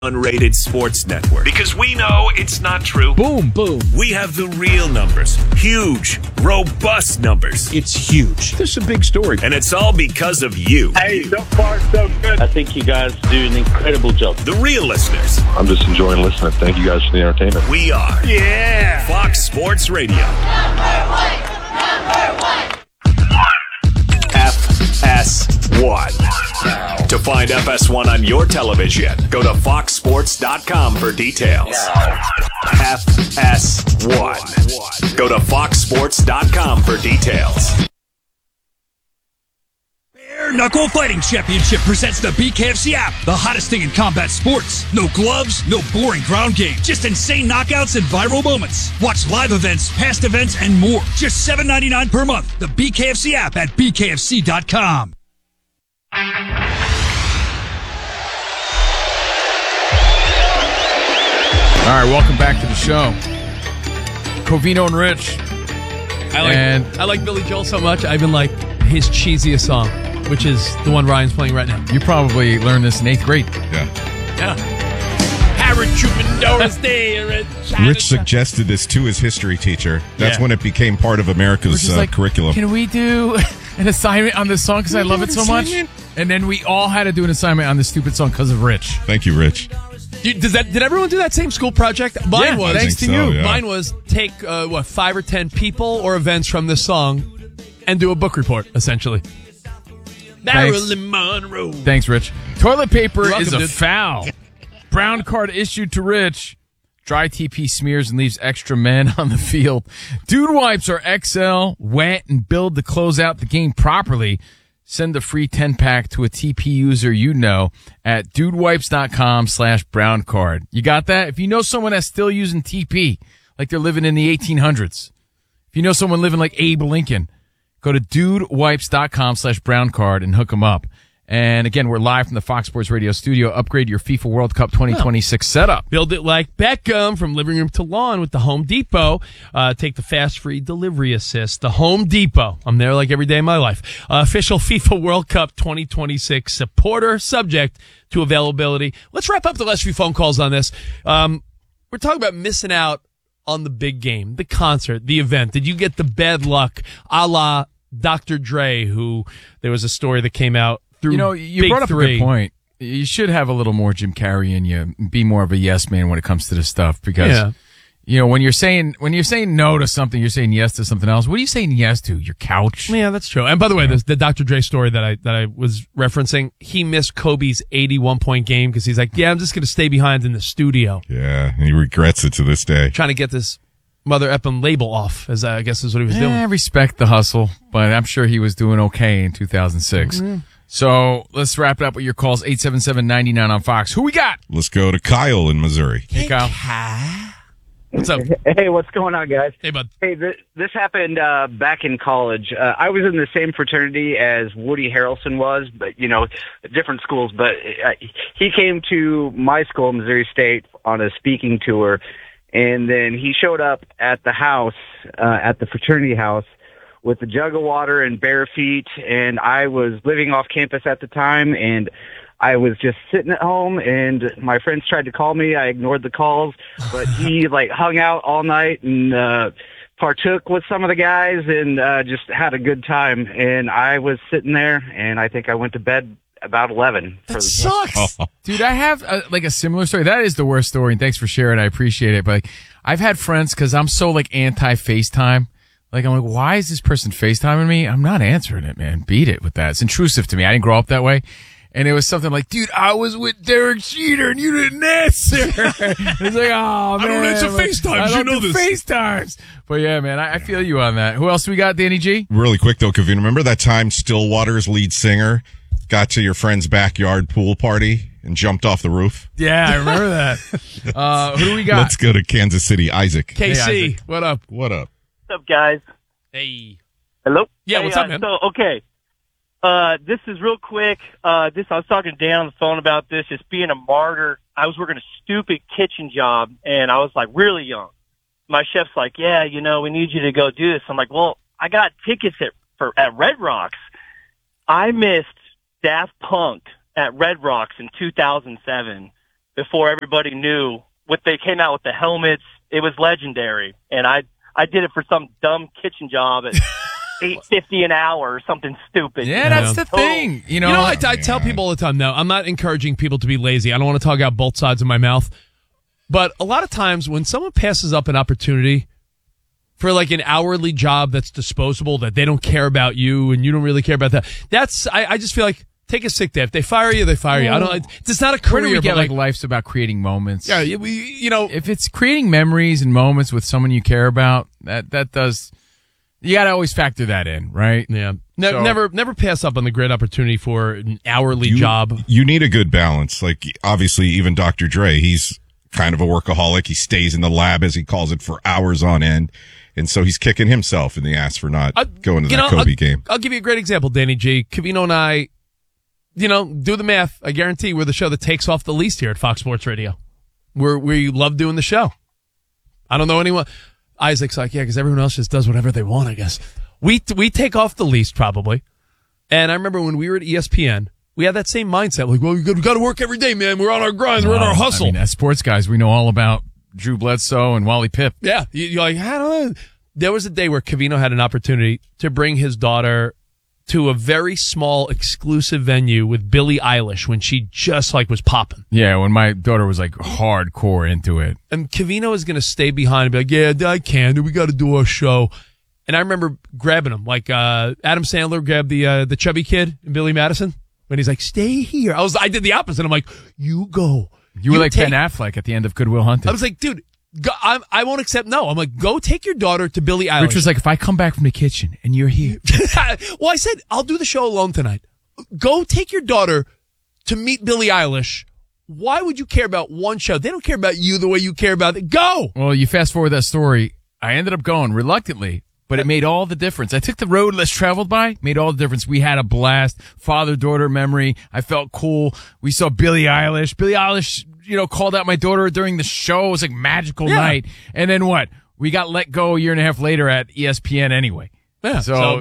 Unrated sports network, because we know it's not true. Boom, boom. We have the real numbers. Huge, robust numbers. It's huge. This is a big story. And it's all because of you. Hey, so far, so good. I think you guys do an incredible job. The real listeners. I'm just enjoying listening. Thank you guys for the entertainment. We are Fox Sports Radio. Number one. FS1. To find FS1 on your television, go to foxsports.com for details. FS1. Go to foxsports.com for details. Bare Knuckle Fighting Championship presents the BKFC app, the hottest thing in combat sports. No gloves, no boring ground game, just insane knockouts and viral moments. Watch live events, past events, and more. Just $7.99 per month. The BKFC app at bkfc.com. All right, welcome back to the show. Covino and Rich. I like Billy Joel so much, I even like his cheesiest song, which is the one Ryan's playing right now. You probably learned this in 8th grade. Yeah. Harry Truman Doris Day. Rich suggested this to his history teacher. That's when it became part of America's curriculum. Can we do an assignment on this song because I love it so much? And then we all had to do an assignment on this stupid song because of Rich. Thank you, Rich. Did everyone do that same school project? Mine was. Thanks to you. Yeah. Mine was take 5 or 10 people or events from this song and do a book report, essentially. Marilyn Monroe. Thanks, Rich. Toilet paper You're welcome, is a dude. foul. Brown card issued to Rich. Dry TP smears and leaves extra men on the field. Dude wipes are XL, wet, and build to close out the game properly. Send a free 10-pack to a TP user you know at dudewipes.com/brown card. You got that? If you know someone that's still using TP, like they're living in the 1800s, if you know someone living like Abe Lincoln, go to dudewipes.com/brown card and hook them up. And again, we're live from the Fox Sports Radio studio. Upgrade your FIFA World Cup 2026 setup. Build it like Beckham from living room to lawn with the Home Depot. Take the fast free delivery assist. The Home Depot. I'm there like every day of my life. Official FIFA World Cup 2026 supporter, subject to availability. Let's wrap up the last few phone calls on this. We're talking about missing out on the big game, the concert, the event. Did you get the bad luck a la Dr. Dre, who there was a story that came out through you Big brought up Three. a good point. You should have a little more Jim Carrey in you. Be more of a yes man when it comes to this stuff because, when you're saying no to something, you're saying yes to something else. What are you saying yes to? Your couch? Yeah, that's true. And by the way, the Dr. Dre story that I was referencing, he missed Kobe's 81-point game because he's like, I'm just going to stay behind in the studio. Yeah, and he regrets it to this day. Trying to get this Mother Eppin label off, as I guess is what he was doing. I respect the hustle, but I'm sure he was doing okay in 2006. Mm-hmm. So let's wrap it up with your calls, 877-99 on Fox. Who we got? Let's go to Kyle in Missouri. Hey, Kyle. What's up? Hey, what's going on, guys? Hey, bud. Hey, this happened back in college. I was in the same fraternity as Woody Harrelson was, but, different schools. But he came to my school, Missouri State, on a speaking tour, and then he showed up at the house, at the fraternity house, with a jug of water and bare feet, and I was living off campus at the time, and I was just sitting at home, and my friends tried to call me. I ignored the calls, but he hung out all night and partook with some of the guys and just had a good time. And I was sitting there, and I think I went to bed about 11. That sucks. Dude, I have a similar story. That is the worst story, and thanks for sharing. I appreciate it. But I've had friends, because I'm so anti-FaceTime. I'm like, why is this person FaceTiming me? I'm not answering it, man. Beat it with that. It's intrusive to me. I didn't grow up that way. And it was something like, dude, I was with Derek Jeter and you didn't answer. It's like, oh, man. I don't answer FaceTimes. You know this. FaceTimes. But yeah, man, I feel you on that. Who else we got, Danny G? Really quick, though, Kavina, remember that time Stillwater's lead singer got to your friend's backyard pool party and jumped off the roof? Yeah, I remember that. Who do we got? Let's go to Kansas City. Isaac. KC, Hey, Isaac. what up? What up? What's up, guys? Hey. Hello? Yeah, Hey, what's up, man? This is real quick. I was talking to Dan on the phone about this, just being a martyr. I was working a stupid kitchen job, and I was, really young. My chef's like, yeah, we need you to go do this. I'm like, well, I got tickets at Red Rocks. I missed Daft Punk at Red Rocks in 2007 before everybody knew. They came out with the helmets. It was legendary. And I did it for some dumb kitchen job at $8.50 an hour or something stupid. Yeah, that's the thing. I tell people all the time, no, I'm not encouraging people to be lazy. I don't want to talk out both sides of my mouth. But a lot of times when someone passes up an opportunity for like an hourly job that's disposable, that they don't care about you and you don't really care about that, I just feel like, take a sick day. If they fire you, they fire you. It's not a career. Where do we get but life's about creating moments? Yeah, if it's creating memories and moments with someone you care about, that does. You got to always factor that in, right? Yeah. Never pass up on the great opportunity for an hourly job. You need a good balance. Like, obviously, even Dr. Dre, he's kind of a workaholic. He stays in the lab, as he calls it, for hours on end. And so he's kicking himself in the ass for not going to that Kobe game. I'll give you a great example, Danny G. Covino and I, do the math. I guarantee we're the show that takes off the least here at Fox Sports Radio. We love doing the show. I don't know anyone. Isaac's like, yeah, because everyone else just does whatever they want, I guess. We take off the least, probably. And I remember when we were at ESPN, we had that same mindset. Like, well, we got to work every day, man. We're on our grind. We're on our hustle. As sports guys, we know all about Drew Bledsoe and Wally Pipp. Yeah. You're like, I don't know. There was a day where Covino had an opportunity to bring his daughter to a very small exclusive venue with Billie Eilish when she just was popping. Yeah, when my daughter was hardcore into it. And Covino is going to stay behind and be like, yeah, I can. We got to do our show. And I remember grabbing him, Adam Sandler grabbed the chubby kid in Billy Madison when he's like, stay here. I did the opposite. I'm like, you go. You were like Ben Affleck at the end of Good Will Hunting. I was like, dude, I won't accept no. I'm like, go take your daughter to Billie Eilish. Rich was like, if I come back from the kitchen and you're here. Well, I said, I'll do the show alone tonight. Go take your daughter to meet Billie Eilish. Why would you care about one show? They don't care about you the way you care about it. Go! Well, you fast forward that story. I ended up going reluctantly, but it made all the difference. I took the road less traveled by, made all the difference. We had a blast. Father-daughter memory. I felt cool. We saw Billie Eilish. Billie Eilish, called out my daughter during the show. It was like magical night. And then what? We got let go a year and a half later at ESPN anyway. Yeah. So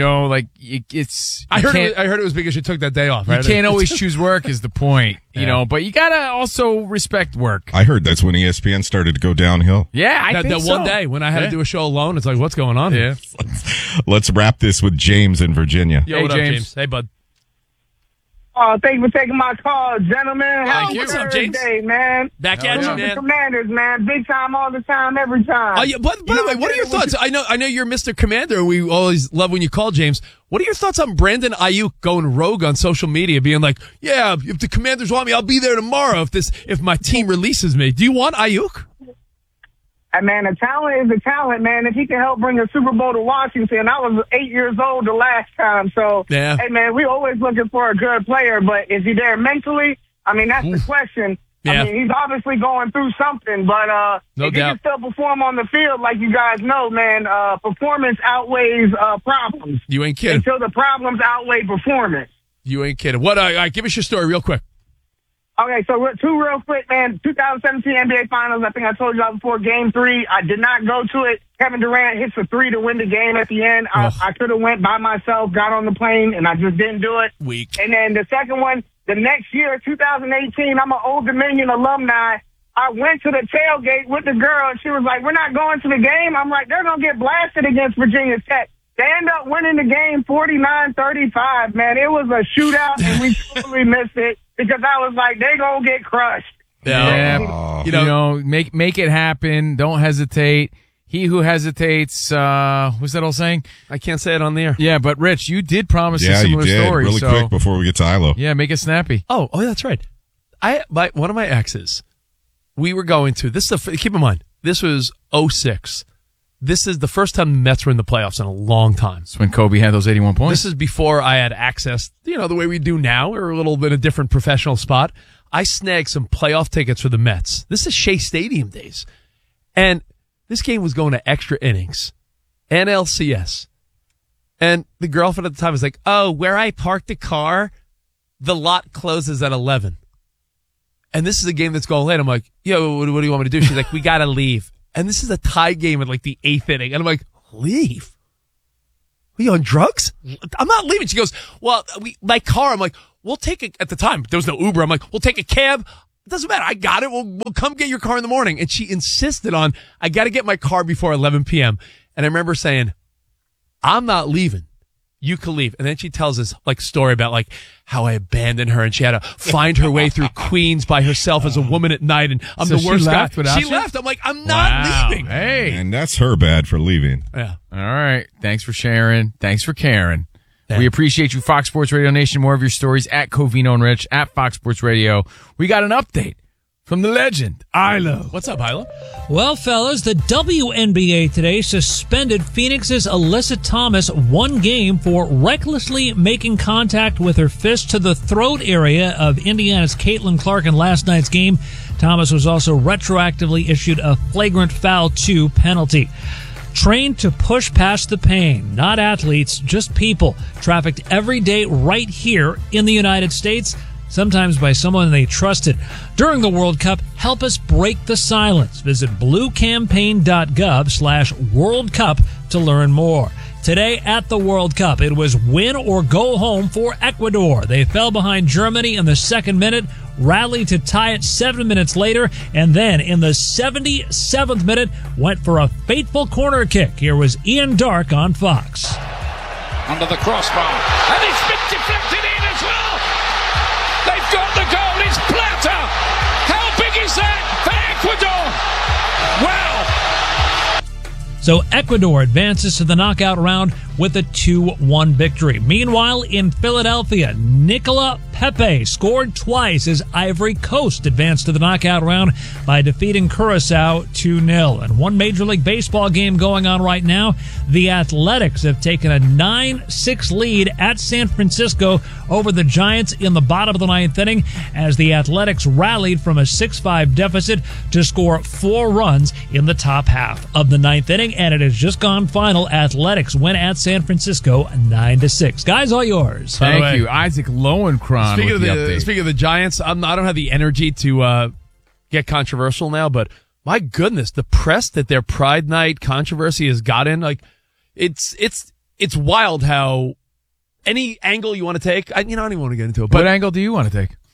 it's. I heard it was because you took that day off. Right? You can't always choose work is the point, but you gotta also respect work. I heard that's when ESPN started to go downhill. Yeah, I think so. One day when I had to do a show alone, it's like, what's going on here? Let's wrap this with James in Virginia. Yo, what up, James? Hey, bud. Oh, thank you for taking my call, gentlemen. Thank you. What's up, James? Day, man. Back at you, man. Commanders, man. Big time, all the time, every time. By the way, what are your thoughts? I know you're Mr. Commander. We always love when you call, James. What are your thoughts on Brandon Ayuk going rogue on social media, being like, yeah, if the Commanders want me, I'll be there tomorrow if my team releases me. Do you want Ayuk? Man, a talent is a talent, man. If he can help bring a Super Bowl to Washington, I was 8 years old the last time. So, yeah. Hey, man, we always looking for a good player, but is he there mentally? I mean, that's the question. Yeah. I mean, he's obviously going through something, but no if he doubt. can still perform on the field, like you guys know, man, performance outweighs problems. You ain't kidding. Until the problems outweigh performance. You ain't kidding. What? Give us your story real quick. Okay, so two real quick, man. 2017 NBA Finals, I think I told you about before, Game 3. I did not go to it. Kevin Durant hits a 3 to win the game at the end. I could have went by myself, got on the plane, and I just didn't do it. Weak. And then the second one, the next year, 2018, I'm an Old Dominion alumni. I went to the tailgate with the girl, and she was like, we're not going to the game. I'm like, they're going to get blasted against Virginia Tech. They end up winning the game 49-35, man. It was a shootout, and we totally missed it. Because I was like, they gonna get crushed. Yeah. Make it happen. Don't hesitate. He who hesitates, what's that old saying? I can't say it on the air. Yeah, but Rich, you did promise a Yeah, similar you did. story. Really quick before we get to ILO. Yeah, make it snappy. Oh, that's right. One of my exes, we were going to, keep in mind, this was 2006. This is the first time the Mets were in the playoffs in a long time. That's when Kobe had those 81 points. This is before I had access, the way we do now, or a little bit of different professional spot. I snagged some playoff tickets for the Mets. This is Shea Stadium days. And this game was going to extra innings. NLCS. And the girlfriend at the time was like, oh, where I parked the car, the lot closes at 11. And this is a game that's going late. I'm like, yo, what do you want me to do? She's like, we got to leave. And this is a tie game at the 8th inning. And I'm like, leave? Are you on drugs? I'm not leaving. She goes, well, my car. I'm like, we'll take it. At the time, there was no Uber. I'm like, we'll take a cab. It doesn't matter. I got it. We'll come get your car in the morning. And she insisted on, I got to get my car before 11 p.m. And I remember saying, I'm not leaving. You can leave. And then she tells this story about how I abandoned her and she had to find her way through Queens by herself as a woman at night. And I'm the worst guy. She left. I'm like, I'm not leaving. Hey. And that's her bad for leaving. Yeah. All right. Thanks for sharing. Thanks for caring. Yeah. We appreciate you, Fox Sports Radio Nation. More of your stories at Covino and Rich at Fox Sports Radio. We got an update from the legend, Ilo. What's up, Ilo? Well, fellas, the WNBA today suspended Phoenix's Alyssa Thomas 1 game for recklessly making contact with her fist to the throat area of Indiana's Caitlin Clark in last night's game. Thomas was also retroactively issued a flagrant foul 2 penalty. Trained to push past the pain, not athletes, just people, trafficked every day right here in the United States, sometimes by someone they trusted. During the World Cup, help us break the silence. Visit bluecampaign.gov/World Cup to learn more. Today at the World Cup, it was win or go home for Ecuador. They fell behind Germany in the second minute, rallied to tie it 7 minutes later, and then in the 77th minute, went for a fateful corner kick. Here was Ian Dark on Fox. Under the crossbar, and it's been deflected in as well. They've got the goal. It's Plata. How big is that for Ecuador? Wow. So Ecuador advances to the knockout round with a 2-1 victory. Meanwhile, in Philadelphia, Nicola Pepe scored twice as Ivory Coast advanced to the knockout round by defeating Curacao 2-0. And one Major League Baseball game going on right now. The Athletics have taken a 9-6 lead at San Francisco over the Giants in the bottom of the ninth inning as the Athletics rallied from a 6-5 deficit to score 4 runs in the top half of the ninth inning. And it has just gone final. Athletics win at San Francisco 9-6. Guys, all yours. Thank you. Isaac Lowenkron. Speaking of the Giants, I don't have the energy to get controversial now, but my goodness, the press that their Pride Night controversy has gotten, it's wild how any angle you want to take. I don't even want to get into it. But what angle do you want to take?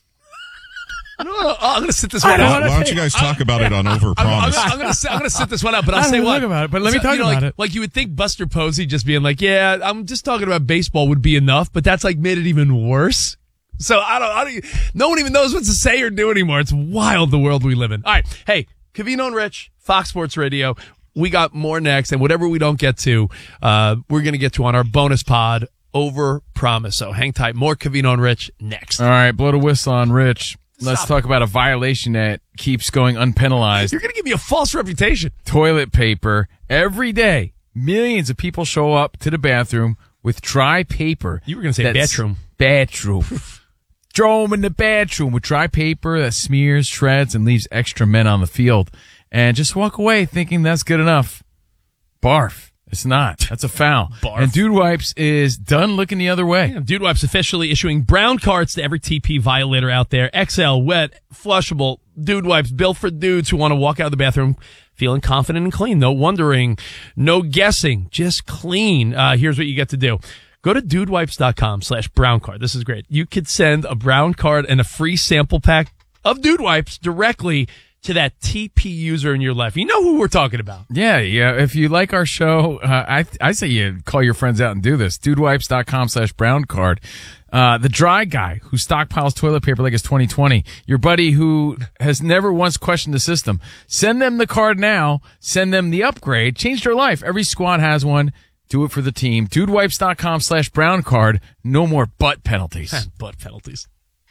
No, I'm going to sit this one out. Why don't you guys talk about it on Overpromise? I'm going to sit this one out, but I'll say what. About it, but let me talk about it. Like you would think Buster Posey just being like, yeah, I'm just talking about baseball would be enough, but that's made it even worse. So no one even knows what to say or do anymore. It's wild, the world we live in. All right. Hey, Covino and Rich, Fox Sports Radio. We got more next, and whatever we don't get to, we're going to get to on our bonus pod, Overpromise. So hang tight. More Covino and Rich next. All right. Blow the whistle on Rich. Let's talk about a violation that keeps going unpenalized. You're going to give me a false reputation. Toilet paper. Every day, millions of people show up to the bathroom with dry paper. You were going to say bathroom. Bathroom. Throw them in the bathroom with dry paper that smears, shreds, and leaves extra men on the field. And just walk away thinking that's good enough. Barf. It's not. That's a foul. Barf. And Dude Wipes is done looking the other way. Yeah, Dude Wipes officially issuing brown cards to every TP violator out there. XL, wet, flushable, Dude Wipes built for dudes who want to walk out of the bathroom feeling confident and clean. No wondering, no guessing, just clean. Here's what you get to do. Go to dudewipes.com/brown card. This is great. You could send a brown card and a free sample pack of Dude Wipes directly to that TP user in your life. You know who we're talking about. Yeah. If you like our show, I say you call your friends out and do this. Dudewipes.com/brown card. The dry guy who stockpiles toilet paper like it's 2020. Your buddy who has never once questioned the system. Send them the card now. Send them the upgrade. Change their life. Every squad has one. Do it for the team. Dudewipes.com/brown card. No more butt penalties. Butt penalties.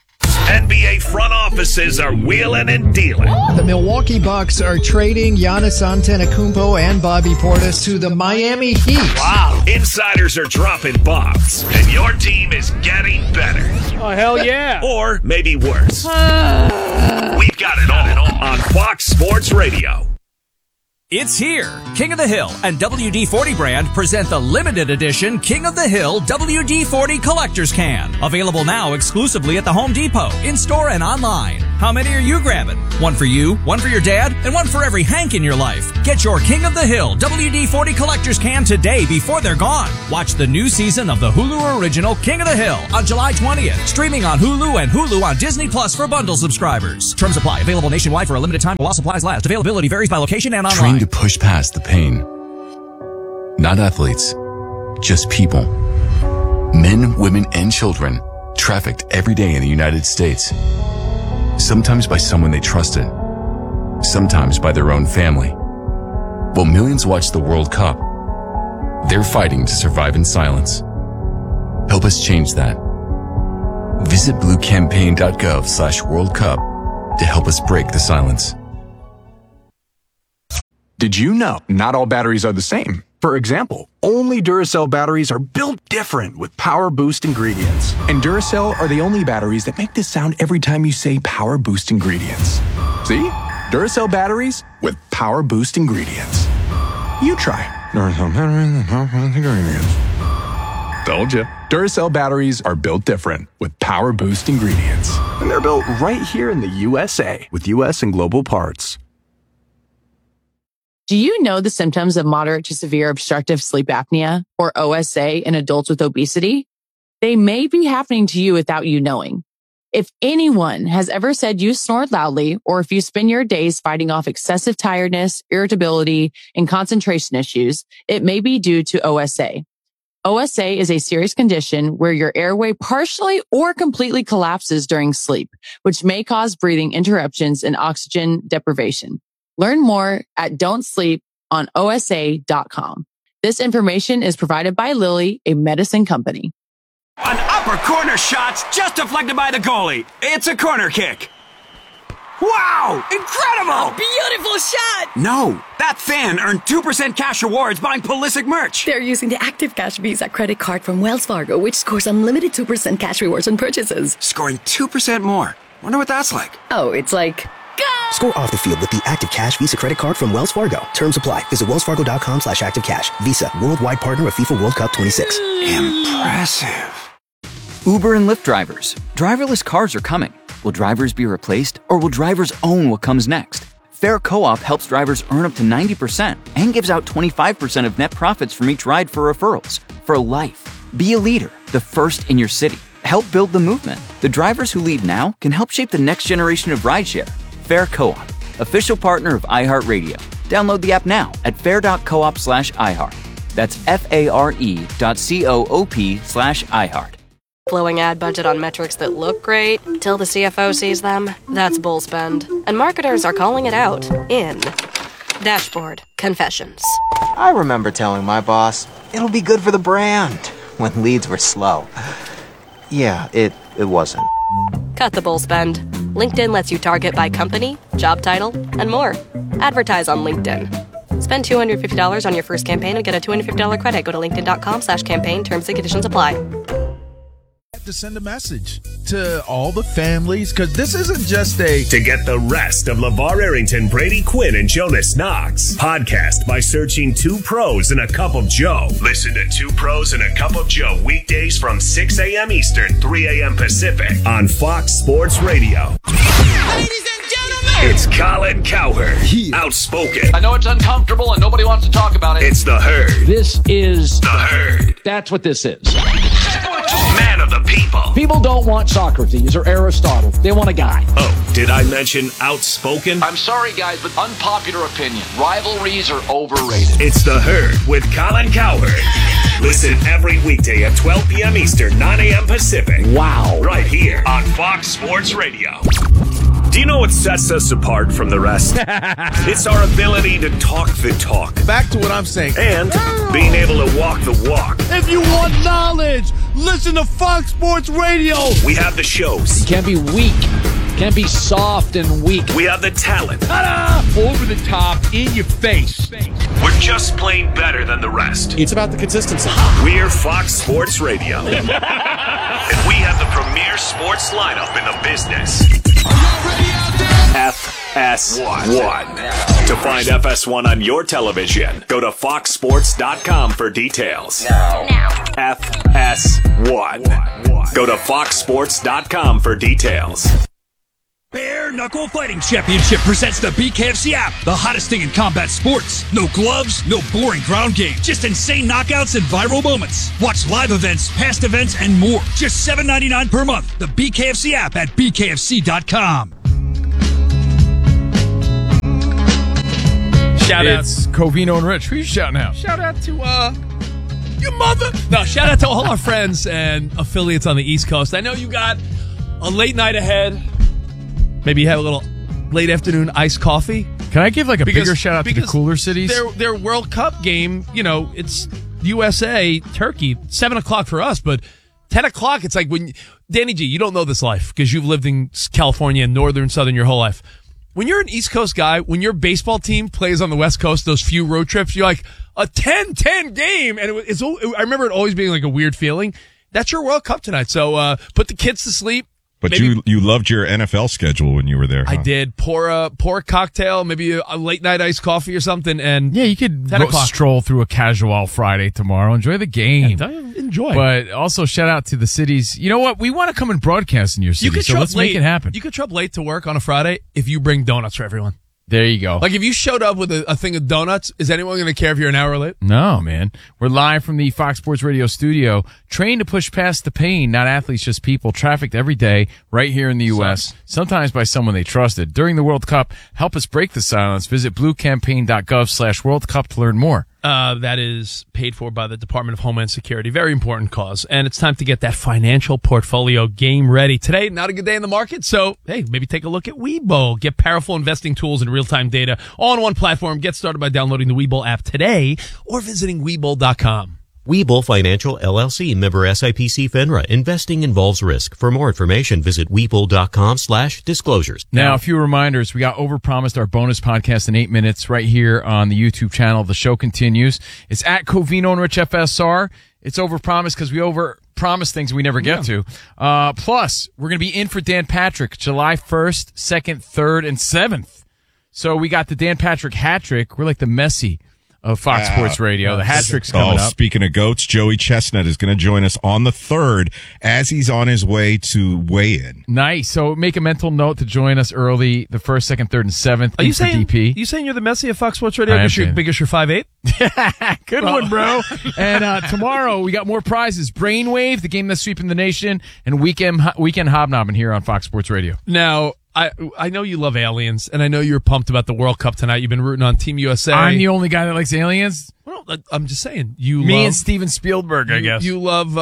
NBA front offices are wheeling and dealing. The Milwaukee Bucks are trading Giannis Antetokounmpo and Bobby Portis to the Miami Heat. Wow. Insiders are dropping bombs, and your team is getting better. Oh, hell yeah. Or maybe worse. We've got it all on Fox Sports Radio. It's here. King of the Hill and WD-40 brand present the limited edition King of the Hill WD-40 Collector's Can. Available now exclusively at the Home Depot, in-store and online. How many are you grabbing? One for you, one for your dad, and one for every Hank in your life. Get your King of the Hill WD-40 Collector's Can today before they're gone. Watch the new season of the Hulu original King of the Hill on July 20th. Streaming on Hulu and Hulu on Disney Plus for bundle subscribers. Terms apply. Available nationwide for a limited time while supplies last. Availability varies by location and online. Train to push past the pain. Not athletes, just people. Men, women, and children trafficked every day in the United States. Sometimes by someone they trusted. Sometimes by their own family. While millions watch the World Cup, they're fighting to survive in silence. Help us change that. Visit bluecampaign.gov/World Cup to help us break the silence. Did you know not all batteries are the same? For example, only Duracell batteries are built different with Power Boost ingredients. And Duracell are the only batteries that make this sound every time you say Power Boost ingredients. See? Duracell batteries with Power Boost ingredients. You try. Duracell batteries with Power Boost ingredients. Told you. Duracell batteries are built different with Power Boost ingredients. And they're built right here in the USA with US and global parts. Do you know the symptoms of moderate to severe obstructive sleep apnea, or OSA, in adults with obesity? They may be happening to you without you knowing. If anyone has ever said you snore loudly, or if you spend your days fighting off excessive tiredness, irritability, and concentration issues, it may be due to OSA. OSA is a serious condition where your airway partially or completely collapses during sleep, which may cause breathing interruptions and oxygen deprivation. Learn more at don'tsleeponosa.com. This information is provided by Lilly, a medicine company. An upper corner shot's just deflected by the goalie. It's a corner kick. Wow! Incredible! Beautiful shot! No, that fan earned 2% cash rewards buying Pulisic merch. They're using the Active Cash Visa credit card from Wells Fargo, which scores unlimited 2% cash rewards on purchases. Scoring 2% more. Wonder what that's like. Oh, it's like... Score off the field with the Active Cash Visa credit card from Wells Fargo. Terms apply. Visit wellsfargo.com/activecash. Visa, worldwide partner of FIFA World Cup 26. Impressive. Uber and Lyft drivers. Driverless cars are coming. Will drivers be replaced, or will drivers own what comes next? Fair Co-op helps drivers earn up to 90% and gives out 25% of net profits from each ride for referrals. For life. Be a leader, the first in your city. Help build the movement. The drivers who lead now can help shape the next generation of rideshare. Fair Co-op, official partner of iHeartRadio. Download the app now at fair.coop/iHeart. That's FARE.coop/iHeart. Blowing ad budget on metrics that look great till the CFO sees them. That's bull spend. And marketers are calling it out in Dashboard Confessions. I remember telling my boss, it'll be good for the brand, when leads were slow. Yeah, it wasn't. Cut the bull spend. LinkedIn lets you target by company, job title, and more. Advertise on LinkedIn. Spend $250 on your first campaign and get a $250 credit. Go to linkedin.com/campaign. Terms and conditions apply. To send a message to all the families, because this isn't just a... To get the rest of LeVar Arrington, Brady Quinn, and Jonas Knox, podcast by searching Two Pros and a Cup of Joe. Listen to Two Pros and a Cup of Joe weekdays from 6 a.m. Eastern, 3 a.m. Pacific on Fox Sports Radio. It's Colin Cowherd, outspoken. I know it's uncomfortable and nobody wants to talk about it. It's the Herd. This is the Herd. That's what this is. Man of the people. People don't want Socrates or Aristotle. They want a guy. Oh, did I mention outspoken? I'm sorry, guys, but unpopular opinion. Rivalries are overrated. It's the Herd with Colin Cowherd. Listen every weekday at 12 p.m. Eastern, 9 a.m. Pacific. Wow. Right here on Fox Sports Radio. Do you know what sets us apart from the rest? It's our ability to talk the talk. Back to what I'm saying. And being able to walk the walk. If you want knowledge, listen to Fox Sports Radio. We have the shows. You can't be weak. Can't be soft and weak. We have the talent. Ta-da! Over the top, in your face. We're just plain better than the rest. It's about the consistency. We're Fox Sports Radio. And we have the premier sports lineup in the business. Are y'all ready out there? FS1. To find FS1 on your television, go to foxsports.com for details. FS1. Go to foxsports.com for details. Bare Knuckle Fighting Championship presents the BKFC app, the hottest thing in combat sports. No gloves, no boring ground game, just insane knockouts and viral moments. Watch live events, past events, and more. Just $7.99 per month. The BKFC app at BKFC.com. Shout outs Covino and Rich. Who are you shouting out? Shout out to your mother. No, shout out to all our friends and affiliates on the East Coast. I know you got a late night ahead. Maybe you have a little late afternoon iced coffee. Can I give like a bigger shout out to the cooler cities? Their World Cup game, it's USA, Turkey, 7 o'clock for us, but 10 o'clock, it's like when, Danny G, you don't know this life because you've lived in California and northern, southern your whole life. When you're an East Coast guy, when your baseball team plays on the West Coast, those few road trips, you're like, a 10-10 game. And I remember it always being like a weird feeling. That's your World Cup tonight. So, put the kids to sleep. But you loved your NFL schedule when you were there. Huh? I did. Pour a cocktail, maybe a late night iced coffee or something, and yeah, you could stroll through a casual Friday tomorrow. Enjoy the game. Yeah, enjoy. But also shout out to the cities. You know what? We want to come and broadcast in your city, so let's make it happen. You could show up late to work on a Friday if you bring donuts for everyone. There you go. Like if you showed up with a thing of donuts, is anyone going to care if you're an hour late? No, man. We're live from the Fox Sports Radio studio, trained to push past the pain, not athletes, just people, trafficked every day right here in the U.S., sometimes by someone they trusted. During the World Cup, help us break the silence. Visit bluecampaign.gov/World Cup to learn more. That is paid for by the Department of Homeland Security. Very important cause. And it's time to get that financial portfolio game ready. Today, not a good day in the market, so hey, maybe take a look at Webull. Get powerful investing tools and real-time data all on one platform. Get started by downloading the Webull app today or visiting Webull.com. Webull Financial LLC, member SIPC FINRA. Investing involves risk. For more information, visit Webull.com/disclosures. Now, a few reminders. We got overpromised our bonus podcast in 8 minutes right here on the YouTube channel. The show continues. It's at Covino and Rich FSR. It's overpromised because we overpromise things we never get to. Plus, we're going to be in for Dan Patrick July 1st, 2nd, 3rd, and 7th. So we got the Dan Patrick hat trick. We're like the Messi of Fox Sports Radio. The hat trick's coming up. Speaking of goats, Joey Chestnut is going to join us on the 3rd as he's on his way to weigh-in. Nice. So make a mental note to join us early, the 1st, 2nd, 3rd, and 7th. Are you saying, DP. You saying you're the Messi of Fox Sports Radio because you're 5'8"? Good one, bro. And tomorrow we got more prizes. Brainwave, the game that's sweeping the nation, and Weekend Hobnobbing here on Fox Sports Radio. Now, I know you love aliens, and I know you're pumped about the World Cup tonight. You've been rooting on Team USA. I'm the only guy that likes aliens? Well, I'm just saying. Me and Steven Spielberg, I guess. You love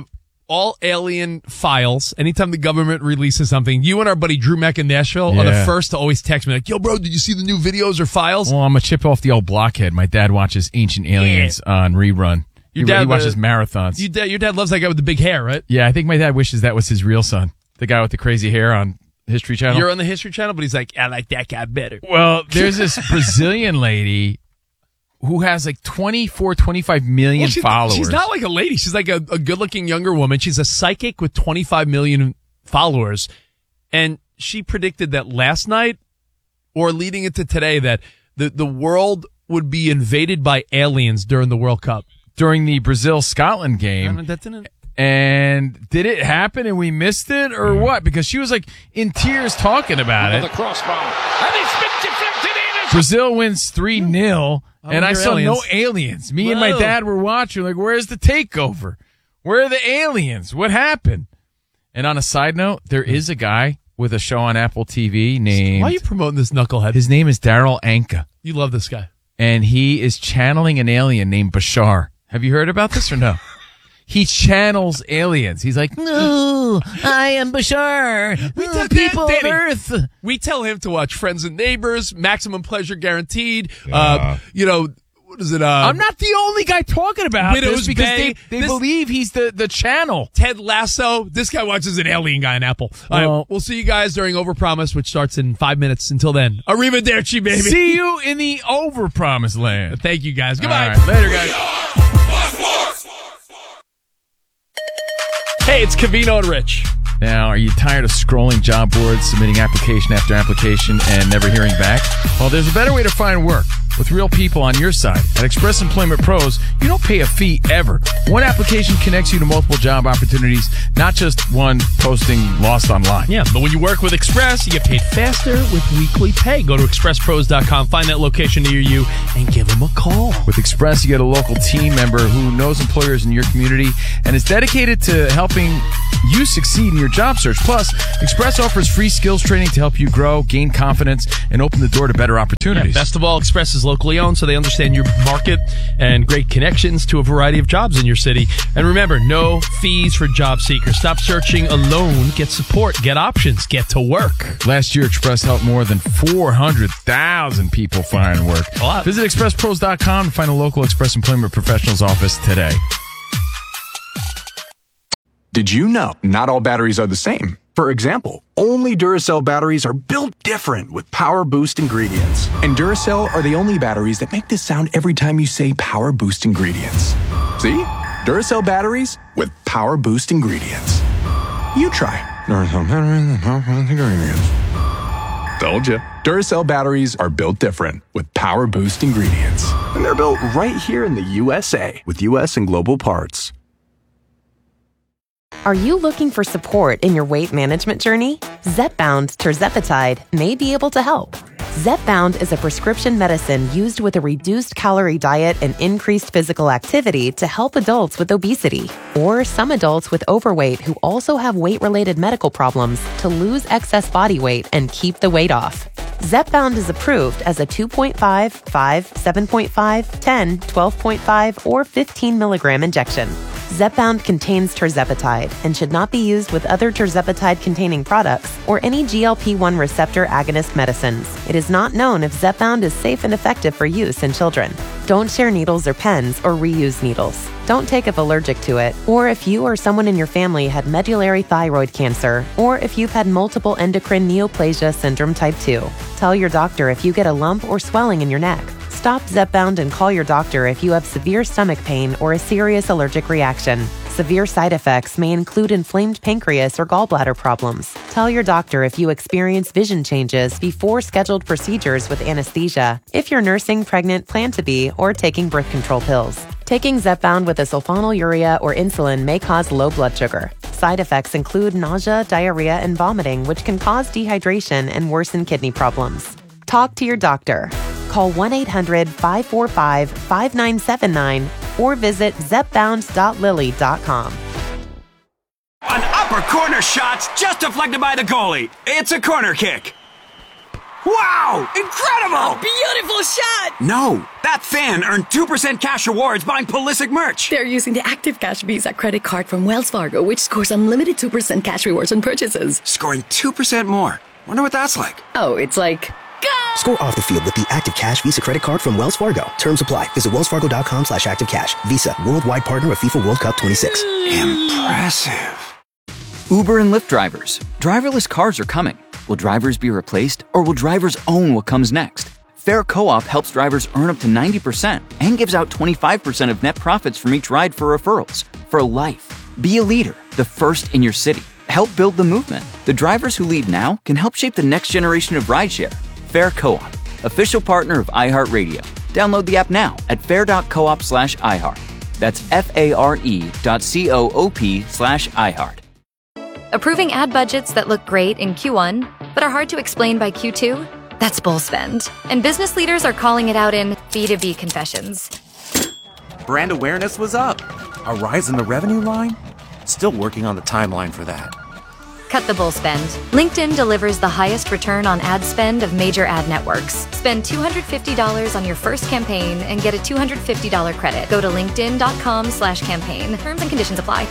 all alien files. Anytime the government releases something, you and our buddy Drew Meck in Nashville are the first to always text me like, yo, bro, did you see the new videos or files? Well, I'm a chip off the old blockhead. My dad watches Ancient Aliens on rerun. He watches marathons. Your dad loves that guy with the big hair, right? Yeah, I think my dad wishes that was his real son. The guy with the crazy hair on History Channel. You're on the History Channel, but he's like, I like that guy better. Well, there's this Brazilian lady who has like 25 million followers. She's not like a lady. She's like a good-looking younger woman. She's a psychic with 25 million followers. And she predicted that last night, or leading into today, that the world would be invaded by aliens during the World Cup. During the Brazil-Scotland game. That didn't... And did it happen and we missed it or what? Because she was like in tears talking about it. The crossbar. And it's been deflected in. Brazil wins 3-0 and I saw no aliens. Me and my dad were watching like, where's the takeover? Where are the aliens? What happened? And on a side note, there is a guy with a show on Apple TV named... Why are you promoting this knucklehead? His name is Daryl Anka. You love this guy. And he is channeling an alien named Bashar. Have you heard about this or no? He channels aliens. He's like, no, I am Bashar, people of Earth. We tell him to watch Friends and Neighbors, Maximum Pleasure Guaranteed. What is it? I'm not the only guy talking about Widow's this because Bay. they believe he's the channel. Ted Lasso. This guy watches an alien guy on Apple. All right, we'll see you guys during Overpromise, which starts in 5 minutes. Until then, arrivederci, baby. See you in the Overpromise land. Thank you, guys. Goodbye. Right, later, guys. Hey, it's Covino and Rich. Now, are you tired of scrolling job boards, submitting application after application, and never hearing back? Well, there's a better way to find work. With real people on your side. At Express Employment Pros, you don't pay a fee ever. One application connects you to multiple job opportunities, not just one posting lost online. Yeah, but when you work with Express, you get paid faster with weekly pay. Go to expresspros.com, find that location near you, and give them a call. With Express, you get a local team member who knows employers in your community and is dedicated to helping you succeed in your job search. Plus, Express offers free skills training to help you grow, gain confidence, and open the door to better opportunities. Yeah, best of all, Express is locally owned, so they understand your market and great connections to a variety of jobs in your city. And remember, no fees for job seekers. Stop searching alone. Get support. Get options. Get to work. Last year, Express helped more than 400,000 people find work. A lot. Visit expresspros.com to find a local Express Employment Professionals office today. Did you know not all batteries are the same? For example, only Duracell batteries are built different with Power Boost ingredients. And Duracell are the only batteries that make this sound every time you say Power Boost ingredients. See? Duracell batteries with Power Boost ingredients. You try. Duracell batteries with Power Boost ingredients. Told you. Duracell batteries are built different with Power Boost ingredients. And they're built right here in the USA with US and global parts. Are you looking for support in your weight management journey? Zepbound tirzepatide may be able to help. Zepbound is a prescription medicine used with a reduced calorie diet and increased physical activity to help adults with obesity or some adults with overweight who also have weight-related medical problems to lose excess body weight and keep the weight off. Zepbound is approved as a 2.5, 5, 7.5, 10, 12.5, or 15 milligram injection. Zepbound contains tirzepatide and should not be used with other tirzepatide-containing products or any GLP-1 receptor agonist medicines. It is not known if Zepbound is safe and effective for use in children. Don't share needles or pens or reuse needles. Don't take if allergic to it, or if you or someone in your family had medullary thyroid cancer, or if you've had multiple endocrine neoplasia syndrome type 2. Tell your doctor if you get a lump or swelling in your neck. Stop Zepbound and call your doctor if you have severe stomach pain or a serious allergic reaction. Severe side effects may include inflamed pancreas or gallbladder problems. Tell your doctor if you experience vision changes before scheduled procedures with anesthesia, if you're nursing, pregnant, plan to be, or taking birth control pills. Taking Zepbound with a sulfonylurea or insulin may cause low blood sugar. Side effects include nausea, diarrhea, and vomiting, which can cause dehydration and worsen kidney problems. Talk to your doctor. Call 1-800-545-5979 or visit zepbound.lily.com. An upper corner shot's just deflected by the goalie. It's a corner kick. Wow! Incredible! A beautiful shot! No, that fan earned 2% cash rewards buying Pulisic merch. They're using the Active Cash Visa credit card from Wells Fargo, which scores unlimited 2% cash rewards on purchases. Scoring 2% more. Wonder what that's like. Oh, it's like... Score off the field with the Active Cash Visa credit card from Wells Fargo. Terms apply. Visit wellsfargo.com/activecash. Visa, worldwide partner of FIFA World Cup 26. Impressive. Uber and Lyft drivers. Driverless cars are coming. Will drivers be replaced, or will drivers own what comes next? Fair Co-op helps drivers earn up to 90% and gives out 25% of net profits from each ride for referrals. For life. Be a leader, the first in your city. Help build the movement. The drivers who lead now can help shape the next generation of rideshare. Fair Co-op, official partner of iHeartRadio. Download the app now at fair.coop/iHeart. That's FARE.coop/iHeart. Approving ad budgets that look great in Q1, but are hard to explain by Q2? That's bull spend. And business leaders are calling it out in B2B confessions. Brand awareness was up. A rise in the revenue line? Still working on the timeline for that. Cut the bull spend. LinkedIn delivers the highest return on ad spend of major ad networks. Spend $250 on your first campaign and get a $250 credit. Go to linkedin.com/campaign. Terms and conditions apply.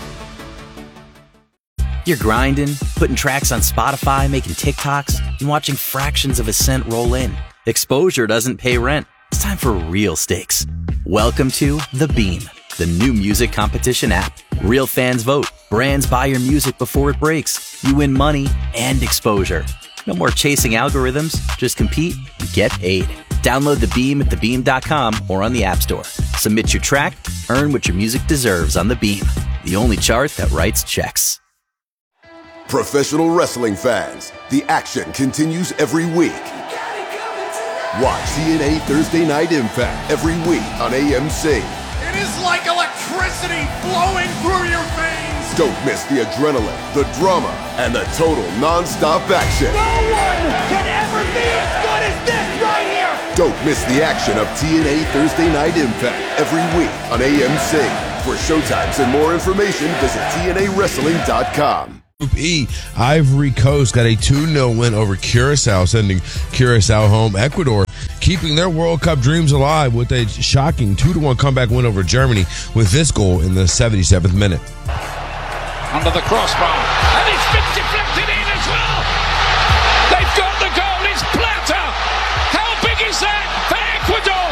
You're grinding, putting tracks on Spotify, making TikToks, and watching fractions of a cent roll in. Exposure doesn't pay rent. It's time for real stakes. Welcome to The Beam, the new music competition app. Real fans vote. Brands buy your music before it breaks. You win money and exposure. No more chasing algorithms. Just compete and get paid. Download The Beam at thebeam.com or on the App Store. Submit your track. Earn what your music deserves on The Beam, the only chart that writes checks. Professional wrestling fans, the action continues every week. Watch TNA Thursday Night Impact every week on AMC. It is like electricity flowing through your veins. Don't miss the adrenaline, the drama, and the total non-stop action. No one can ever be as good as this right here. Don't miss the action of TNA Thursday Night Impact every week on AMC. For showtimes and more information, visit TNAWrestling.com. Group E, Ivory Coast got a 2-0 win over Curacao, sending Curacao home. Ecuador keeping their World Cup dreams alive with a shocking 2-1 comeback win over Germany with this goal in the 77th minute. Under the crossbar, and it's been deflected in as well. They've got the goal. It's Plata. How big is that for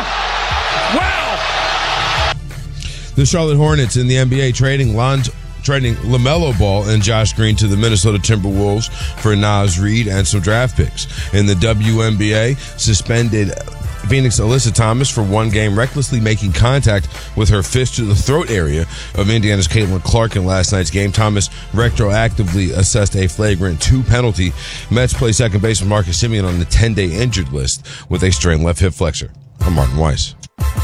Ecuador? Wow. The Charlotte Hornets in the NBA trading LaMelo Ball and Josh Green to the Minnesota Timberwolves for Naz Reid and some draft picks. In the WNBA, suspended Phoenix Alyssa Thomas for one game, recklessly making contact with her fist to the throat area of Indiana's Caitlin Clark in last night's game. Thomas retroactively assessed a flagrant 2 penalty. Mets play second baseman Marcus Semien on the 10-day injured list with a strained left hip flexor. I'm Martin Weiss.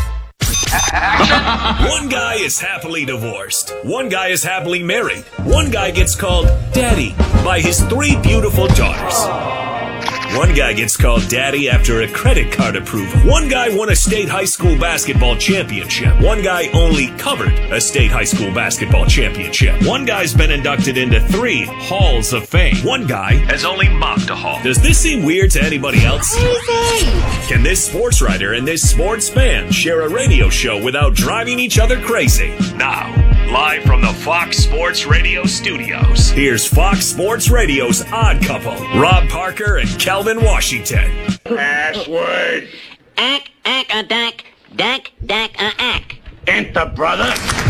One guy is happily divorced. One guy is happily married. One guy gets called Daddy by his 3 beautiful daughters. One guy gets called Daddy after a credit card approval. One guy won a state high school basketball championship. One guy only covered a state high school basketball championship. One guy's been inducted into 3 halls of fame. One guy has only mopped a hall. Does this seem weird to anybody else? Can this sports writer and this sports fan share a radio show without driving each other crazy? Now, live from the Fox Sports Radio studios, here's Fox Sports Radio's Odd Couple, Rob Parker and Calvin Washington. Password. Ack, a dack, a ack. Enter, brother.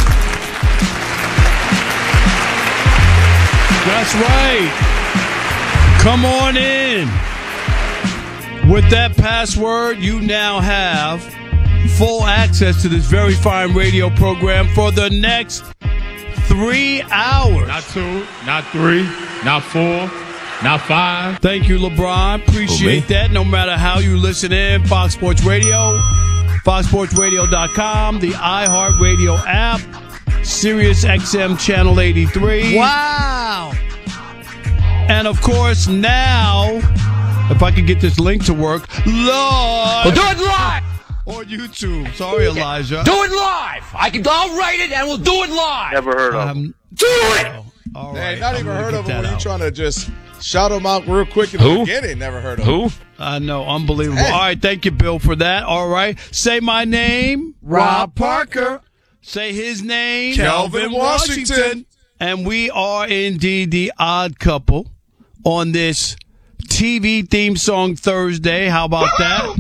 That's right. Come on in. With that password, you now have full access to this very fine radio program for the next 3 hours. Not 2, not 3, not 4, not 5. Thank you, LeBron. Appreciate that. No matter how you listen in, Fox Sports Radio, foxsportsradio.com, the iHeartRadio app, Sirius XM Channel 83. Wow. And, of course, now, if I could get this link to work, live. We'll do it live. On YouTube. Sorry, Elijah. Do it live. I'll write it and we'll do it live. Never heard of him. Do it. All right. right, Not I'm even gonna heard get of him. that When you out. trying to just shout him out real quick in the beginning. Never heard of him. I know. Unbelievable. All right. Thank you, Bill, for that. All right. Say my name. Rob Parker. Say his name. Calvin Washington. And we are indeed the Odd Couple on this TV theme song Thursday. How about that?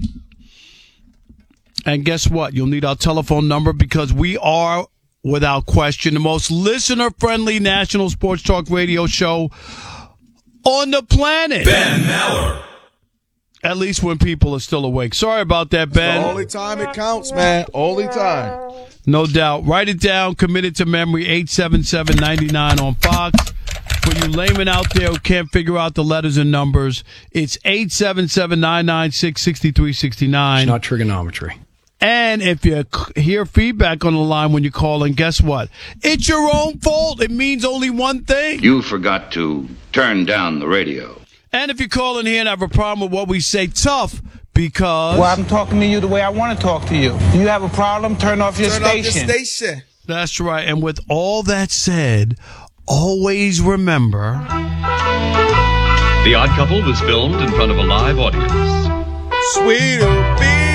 And guess what? You'll need our telephone number because we are, without question, the most listener-friendly national sports talk radio show on the planet. Ben Maller. At least when people are still awake. Sorry about that, Ben. It's the only time it counts, man. Only time. No doubt. Write it down. Commit it to memory. 877-99 on Fox. For you laymen out there who can't figure out the letters and numbers, it's 877-996-6369. It's not trigonometry. And if you hear feedback on the line when you call in, guess what? It's your own fault. It means only one thing. You forgot to turn down the radio. And if you call in here and have a problem with what we say, tough, because... Well, I'm talking to you the way I want to talk to you. You have a problem, turn off your station. That's right. And with all that said, always remember... The Odd Couple was filmed in front of a live audience. Sweeter Beanie,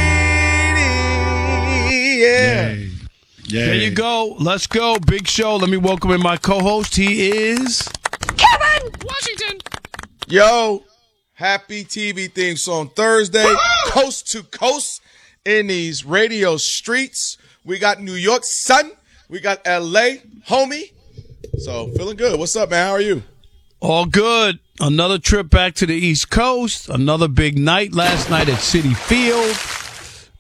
yeah. There you go. Let's go. Big show. Let me welcome in my co-host. He is... Kevin Washington. Yo, happy TV theme song Thursday, coast to coast in these radio streets. We got New York, son. We got LA, homie. So feeling good. What's up, man? How are you? All good. Another trip back to the East Coast. Another big night last night at Citi Field.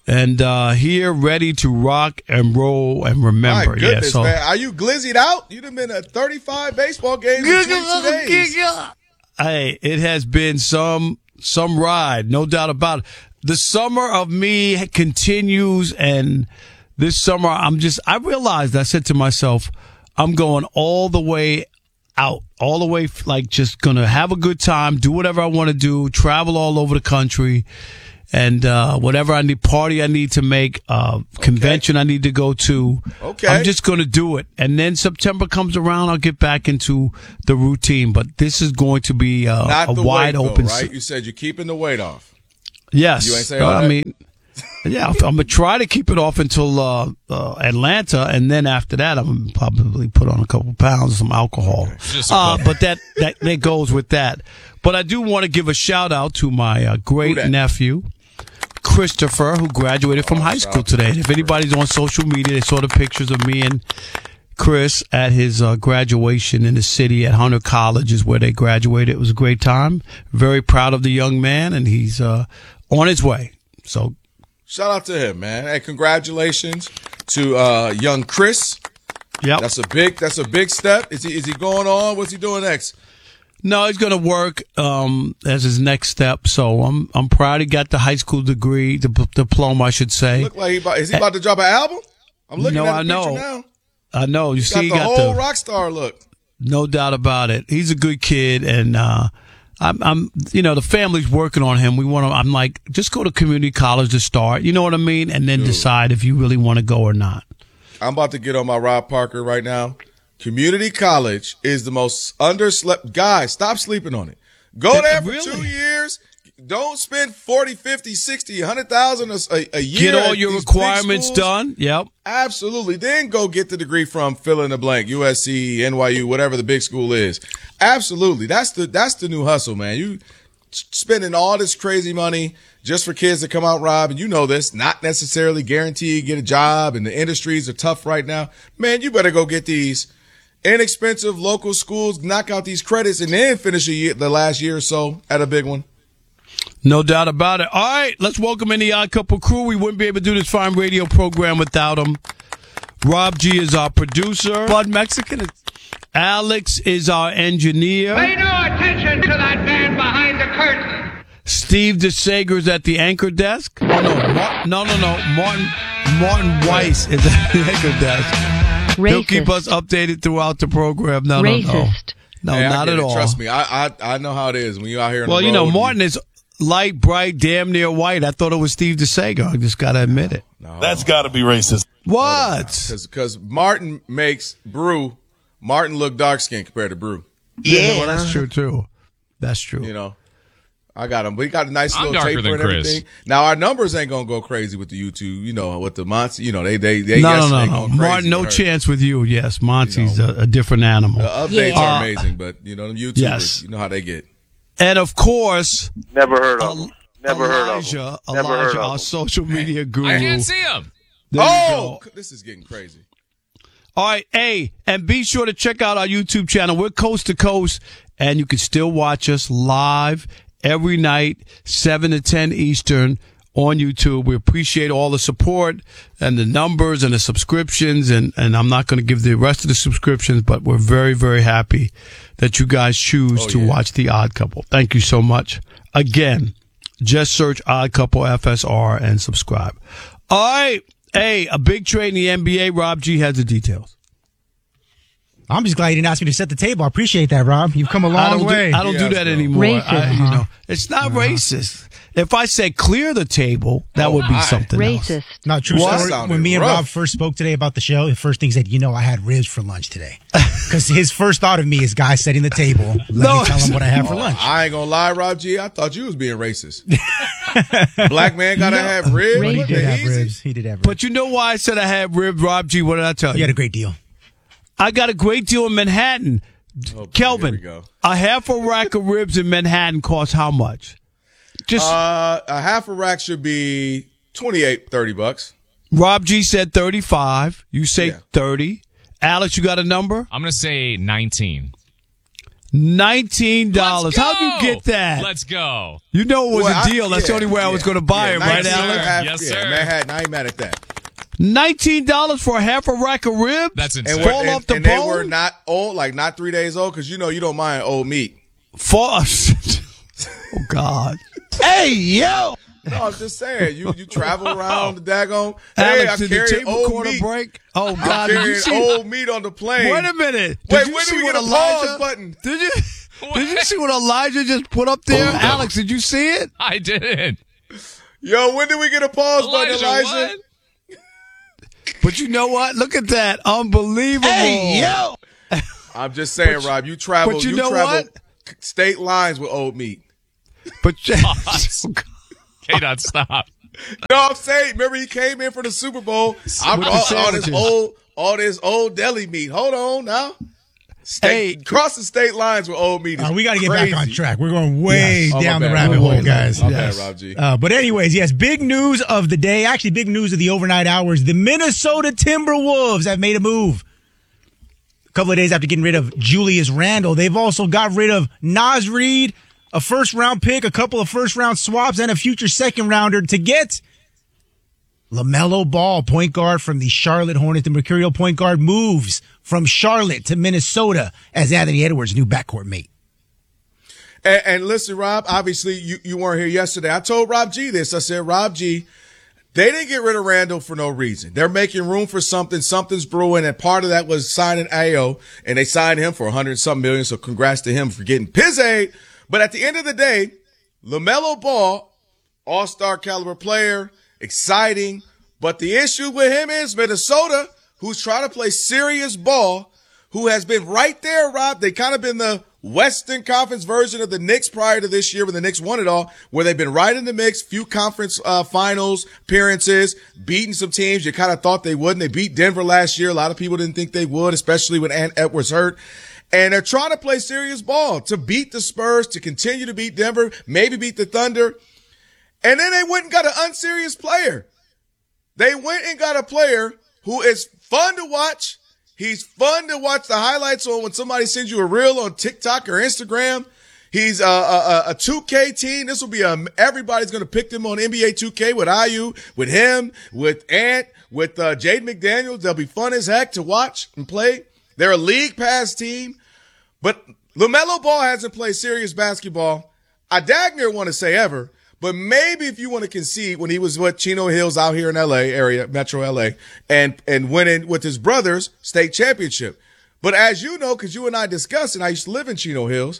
and here ready to rock and roll and remember. My goodness, yeah, so, man. Are you glizzied out? You've been at 35 baseball games in 22 days. Hey, it has been some ride, no doubt about it. The summer of me continues, and this summer I realized, I said to myself, I'm going all the way out, all the way, like just going to have a good time, do whatever I want to do, travel all over the country, and whatever I need, party I need to make, convention I need to go to. Okay. I'm just going to do it. And then September comes around, I'll get back into the routine. But this is going to be a wide open. Right? You said you're keeping the weight off. Yes. You ain't saying all that? I mean, yeah, I'm going to try to keep it off until Atlanta, and then after that, I'm going to probably put on a couple pounds of some alcohol. But that goes with that. But I do want to give a shout out to my great nephew, Christopher, who graduated from high school today. And if anybody's on social media, they saw the pictures of me and Chris at his graduation in the city at Hunter College is where they graduated. It was a great time. Very proud of the young man, and he's on his way. So shout out to him, man. Hey, congratulations to young Chris. Yep. That's a big step. Is he going on? What's he doing next? No, he's going to work as his next step. So I'm proud he got the high school degree, the diploma, I should say. Look like is he about to drop an album? I'm looking at the picture now. I know. You see, he got the whole the rock star look. No doubt about it. He's a good kid, and I'm the family's working on him. I'm like, just go to community college to start. You know what I mean, and then decide if you really want to go or not. I'm about to get on my Rob Parker right now. Community college is the most underslept. Guys, stop sleeping on it. Go there for 2 years. Don't spend 40, 50, 60, 100,000 a year. Get all your requirements done. Yep. Absolutely. Then go get the degree from fill in the blank, USC, NYU, whatever the big school is. Absolutely. That's the new hustle, man. You spending all this crazy money just for kids to come out, Rob, and you know this, not necessarily guaranteed get a job, and the industries are tough right now. Man, you better go get these inexpensive local schools, knock out these credits, and then finish the last year or so at a big one. No doubt about it. All right, let's welcome in the Odd Couple crew. We wouldn't be able to do this fine radio program without them. Rob G is our producer. Bud Mexican. Alex is our engineer. Pay no attention to that man behind the curtain. Steve DeSager's at the anchor desk. Oh, no. Martin Weiss is at the anchor desk. Racist. He'll keep us updated throughout the program. No. No, hey, not at all. Trust me, I know how it is when you're out here on the road. Well, you know, Martin is light, bright, damn near white. I thought it was Steve DeSager. I just got to admit it. No. That's got to be racist. What? Because Martin makes Brew. Martin look dark skinned compared to Brew. Yeah, well, that's true too. That's true. You know, I got him. We got a nice I'm little taper and everything. Now our numbers ain't gonna go crazy with the YouTube. You know, with the Monty. You know, they no. Martin, no chance with you. Yes, Monty's a different animal. The updates are amazing, but you know, them YouTubers, you know how they get. And of course, never heard of him. Elijah, our social media guru. I can't see him. This is getting crazy. All right, hey, and be sure to check out our YouTube channel. We're coast to coast, and you can still watch us live every night, 7 to 10 Eastern on YouTube. We appreciate all the support and the numbers and the subscriptions, and I'm not going to give the rest of the subscriptions, but we're very, very happy that you guys choose to watch The Odd Couple. Thank you so much. Again, just search Odd Couple FSR and subscribe. All right. Hey, a big trade in the NBA. Rob G has the details. I'm just glad you didn't ask me to set the table. I appreciate that, Rob. You've come a long way. I don't do that anymore. Racist. It's not racist. If I said clear the table, that would be something else. Racist. Not true story. When me and Rob first spoke today about the show, the first thing he said, I had ribs for lunch today. Because his first thought of me is guy setting the table. Let me tell him what I have for lunch. I ain't gonna lie, Rob G. I thought you was being racist. Black man gotta have ribs. He did have ribs. He did have ribs. But you know why I said I had ribs, Rob G? What did I tell you? You had a great deal. I got a great deal in Manhattan. Kelvin, a half a rack of ribs in Manhattan costs how much? Just a half a rack should be $28-30. Rob G said 35. You say 30. Alex, you got a number? I'm going to say 19. $19. How'd you get that? Let's go. You know it was a deal. That's the only way I was going to buy it, right, Alex? Yes, sir. Manhattan, I ain't mad at that. $19 for a half a rack of ribs? That's insane. Fall off the bone? They were not old, like not 3 days old, because you know you don't mind old meat. Oh, God. Hey, yo. No, I'm just saying. You travel around the daggone. Alex, hey, I'm did the carrying tape old recorder meat. break? Oh, God. I'm carrying old meat on the plane. Wait a minute. Wait, Did you when see did we what get a Elijah pause button? Did you see what Elijah just put up there? Alex, did you see it? I didn't. Yo, when did we get a pause button, Elijah? What? But you know what? Look at that. Unbelievable. Hey, yo. I'm just saying, Rob, you travel. But you know what? State lines with old meat. But K-Dot, stop. No, I'm saying, remember he came in for the Super Bowl. I brought all this old deli meat. Hold on now. Crossing state lines with old meat. We got to get back on track. We're going way down the rabbit hole, guys. I'm bad, Rob G. But anyways, yes, big news of the day. Actually, big news of the overnight hours. The Minnesota Timberwolves have made a move. A couple of days after getting rid of Julius Randle, they've also got rid of Naz Reid, a first-round pick, a couple of first-round swaps, and a future second-rounder to get LaMelo Ball, point guard from the Charlotte Hornets. The Mercurial point guard moves from Charlotte to Minnesota as Anthony Edwards' new backcourt mate. And listen, Rob, obviously you weren't here yesterday. I told Rob G this. I said, Rob G, they didn't get rid of Randall for no reason. They're making room for something. Something's brewing, and part of that was signing Ayo, and they signed him for $100-something million, so congrats to him for getting Pizzade. But at the end of the day, LaMelo Ball, all-star caliber player, exciting. But the issue with him is Minnesota, who's trying to play serious ball, who has been right there, Rob. They kind of been the Western Conference version of the Knicks prior to this year when the Knicks won it all, where they've been right in the mix, few conference finals appearances, beating some teams you kind of thought they wouldn't. They beat Denver last year. A lot of people didn't think they would, especially when Ant Edwards hurt. And they're trying to play serious ball to beat the Spurs, to continue to beat Denver, maybe beat the Thunder. And then they went and got an unserious player. They went and got a player who is fun to watch. He's fun to watch the highlights on when somebody sends you a reel on TikTok or Instagram. He's a 2K team. This will be everybody's going to pick them on NBA 2K with IU, with him, with Ant, with Jaden McDaniels. They'll be fun as heck to watch and play. They're a league pass team, but LaMelo Ball hasn't played serious basketball. I dang near want to say ever, but maybe if you want to concede when he was with Chino Hills out here in LA area, Metro LA, and winning with his brothers state championship. But as you know, because you and I discussed, and I used to live in Chino Hills,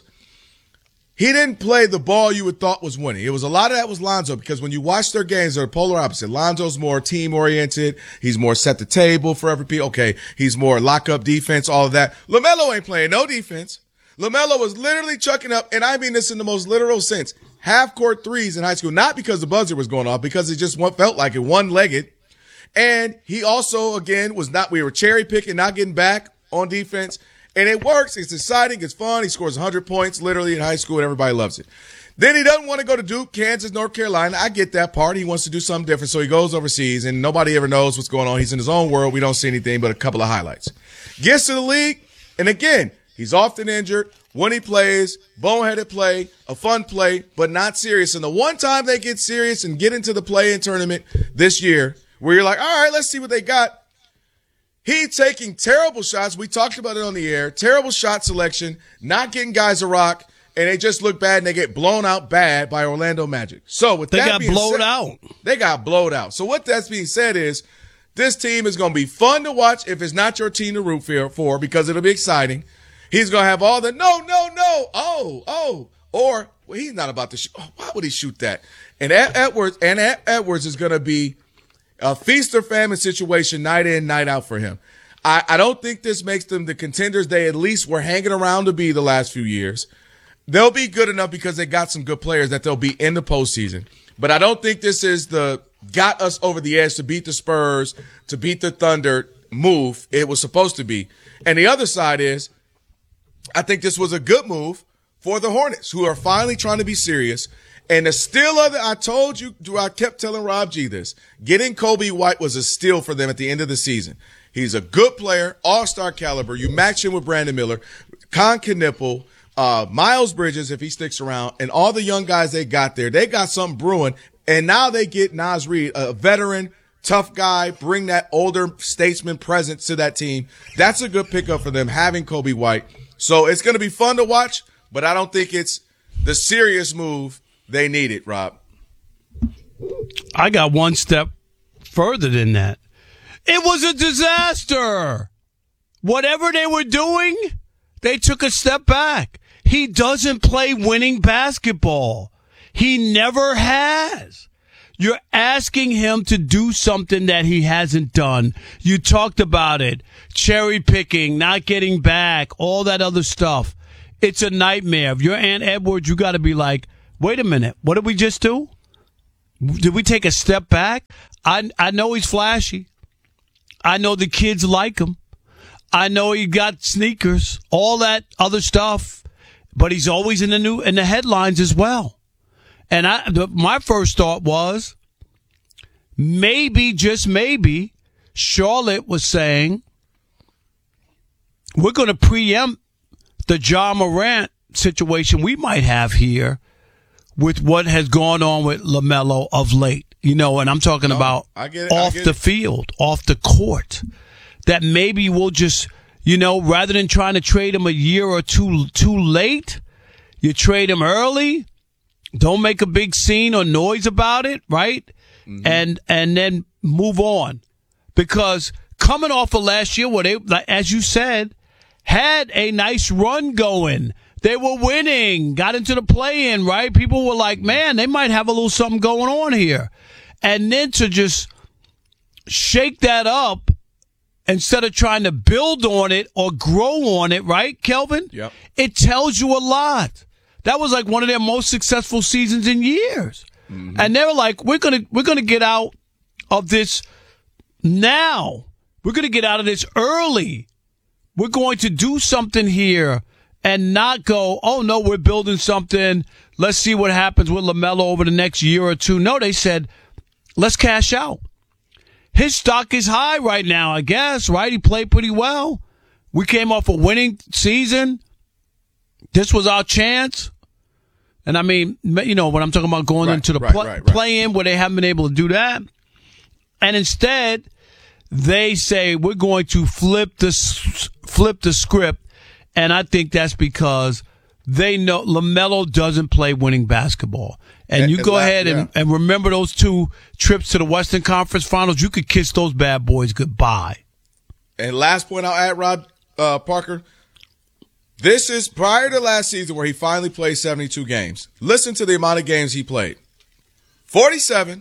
he didn't play the ball you would thought was winning. It was a lot of that was Lonzo, because when you watch their games, they're polar opposite. Lonzo's more team-oriented. He's more set the table for every people. Okay, he's more lock-up defense, all of that. LaMelo ain't playing no defense. LaMelo was literally chucking up, and I mean this in the most literal sense, half-court threes in high school, not because the buzzer was going off, because it just felt like it, one-legged. And he also, again, we were cherry-picking, not getting back on defense. And it works. It's exciting. It's fun. He scores 100 points literally in high school, and everybody loves it. Then he doesn't want to go to Duke, Kansas, North Carolina. I get that part. He wants to do something different, so he goes overseas, and nobody ever knows what's going on. He's in his own world. We don't see anything but a couple of highlights. Gets to the league, and again, he's often injured. When he plays, boneheaded play, a fun play, but not serious. And the one time they get serious and get into the play-in tournament this year, where you're like, all right, let's see what they got. He taking terrible shots. We talked about it on the air. Terrible shot selection, not getting guys a rock, and they just look bad, and they get blown out bad by Orlando Magic. So with that being said, they got blowed out. So what that's being said is this team is going to be fun to watch if it's not your team to root for, because it'll be exciting. He's going to have all the no, or well, he's not about to shoot. Oh, why would he shoot that? And Edwards is going to be a feast or famine situation night in, night out for him. I don't think this makes them the contenders they at least were hanging around to be the last few years. They'll be good enough because they got some good players that they'll be in the postseason. But I don't think this is the got us over the edge to beat the Spurs, to beat the Thunder move it was supposed to be. And the other side is, I think this was a good move for the Hornets, who are finally trying to be serious. And the steal of it, I kept telling Rob G this. Getting Kobe White was a steal for them at the end of the season. He's a good player, all-star caliber. You match him with Brandon Miller, Con Knipple, Miles Bridges, if he sticks around, and all the young guys they got there, they got something brewing. And now they get Naz Reid, a veteran, tough guy, bring that older statesman presence to that team. That's a good pickup for them, having Kobe White. So it's going to be fun to watch, but I don't think it's the serious move they needed, Rob. I got one step further than that. It was a disaster. Whatever they were doing, they took a step back. He doesn't play winning basketball. He never has. You're asking him to do something that he hasn't done. You talked about it. Cherry picking, not getting back, all that other stuff. It's a nightmare. If you're Ant Edwards, you got to be like, wait a minute, what did we just do? Did we take a step back? I know he's flashy. I know the kids like him. I know he got sneakers, all that other stuff, but he's always in the headlines as well. And my first thought was, maybe, just maybe, Charlotte was saying, we're going to preempt the Ja Morant situation we might have here with what has gone on with LaMelo of late. You know, and I'm talking about off the field, off the court. That maybe we'll just, rather than trying to trade him a year or two too late, you trade him early. Don't make a big scene or noise about it, right? Mm-hmm. And then move on. Because coming off of last year, where they, as you said, had a nice run going. They were winning, got into the play-in, right? People were like, man, they might have a little something going on here. And then to just shake that up instead of trying to build on it or grow on it, right, Kelvin? Yep. It tells you a lot. That was like one of their most successful seasons in years. Mm-hmm. And they were like, we're gonna get out of this now. We're gonna get out of this early. We're going to do something here and not go, oh no, we're building something. Let's see what happens with LaMelo over the next year or two. No, they said, let's cash out. His stock is high right now, I guess, right? He played pretty well. We came off a winning season. This was our chance. And I mean, when I'm talking about going into the play-in where they haven't been able to do that. And instead, they say we're going to flip the script. And I think that's because they know LaMelo doesn't play winning basketball. And you go ahead and remember those 2 trips to the Western Conference Finals. You could kiss those bad boys goodbye. And last point I'll add, Rob Parker, this is prior to last season where he finally played 72 games. Listen to the amount of games he played. 47,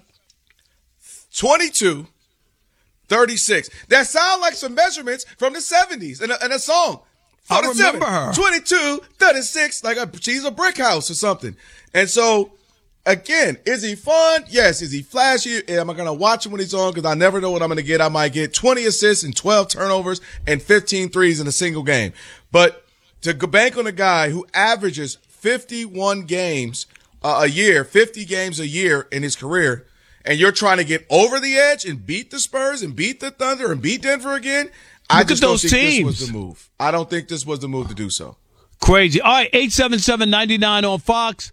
22, 36. That sound like some measurements from the 70s in a song. I remember her. 22, 36, like she's a brick house or something. And so, again, is he fun? Yes. Is he flashy? Am I going to watch him when he's on? Because I never know what I'm going to get. I might get 20 assists and 12 turnovers and 15 threes in a single game. But to bank on a guy who averages 51 games a year, 50 games a year in his career, and you're trying to get over the edge and beat the Spurs and beat the Thunder and beat Denver again, I just don't think this was the move. I don't think this was the move to do so. Crazy. All right, 877-99 on Fox,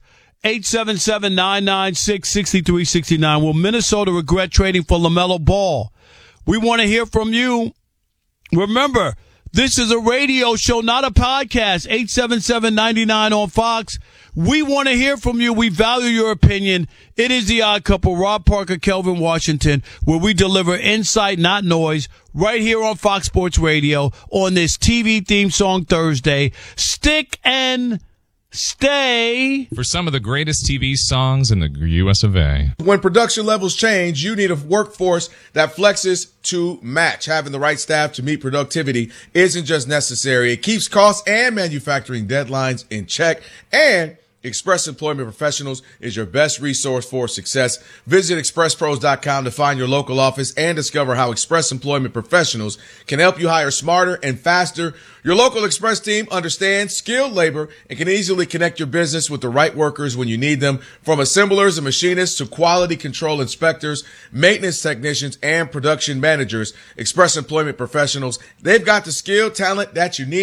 877-996-6369. Will Minnesota regret trading for LaMelo Ball? We want to hear from you. Remember, this is a radio show, not a podcast. 877-99 on Fox. We want to hear from you. We value your opinion. It is The Odd Couple, Rob Parker, Kelvin Washington, where we deliver insight, not noise, right here on Fox Sports Radio on this TV theme song Thursday. Stick and stay. For some of the greatest TV songs in the U.S. of A. When production levels change, you need a workforce that flexes to match. Having the right staff to meet productivity isn't just necessary. It keeps costs and manufacturing deadlines in check. And Express Employment Professionals is your best resource for success. Visit expresspros.com to find your local office and discover how Express Employment Professionals can help you hire smarter and faster. Your local Express team understands skilled labor and can easily connect your business with the right workers when you need them. From assemblers and machinists to quality control inspectors, maintenance technicians, and production managers, Express Employment Professionals, they've got the skill talent that you need.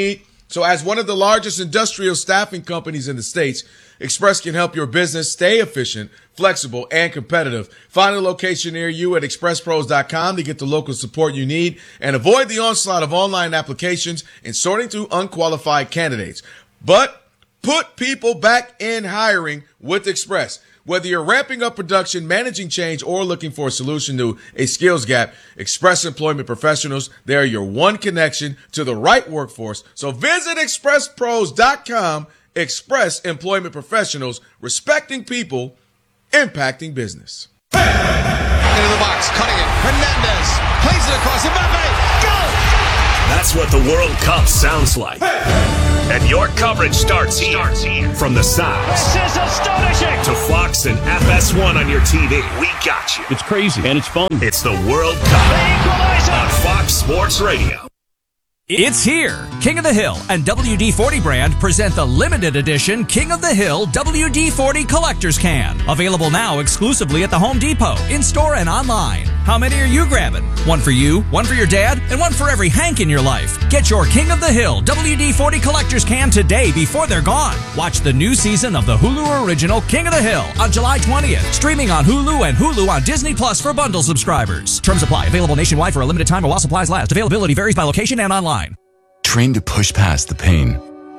So as one of the largest industrial staffing companies in the States, Express can help your business stay efficient, flexible, and competitive. Find a location near you at expresspros.com to get the local support you need and avoid the onslaught of online applications and sorting through unqualified candidates. But put people back in hiring with Express. Whether you're ramping up production, managing change, or looking for a solution to a skills gap, Express Employment Professionals, they are your one connection to the right workforce. So visit expresspros.com. Express Employment Professionals, respecting people, impacting business. Into the box, cutting it. Hernandez plays it across. Mbappe, go! That's what the World Cup sounds like. And your coverage starts here. From the sides This is astonishing. to Fox and FS1 on your TV. We got you. It's crazy and it's fun. It's the World Cup on Fox Sports Radio. It's here. King of the Hill and WD-40 brand present the limited edition King of the Hill WD-40 Collector's Can. Available now exclusively at the Home Depot, in-store and online. How many are you grabbing? One for you, one for your dad, and one for every Hank in your life. Get your King of the Hill WD-40 Collector's Can today before they're gone. Watch the new season of the Hulu original King of the Hill on July 20th. Streaming on Hulu and Hulu on Disney Plus for bundle subscribers. Terms apply. Available nationwide for a limited time or while supplies last. Availability varies by location and online. Train to push past the pain.